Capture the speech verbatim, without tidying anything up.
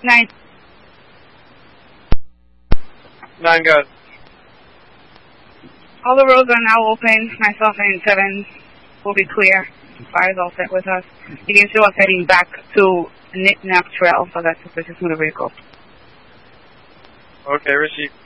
Nine. Nine, go ahead. All the roads are now open. Myself and seven will be clear. Fire's all set with us. You can show us heading back to Nip Nap Trail, so that's the quickest motor vehicle. Okay, receive.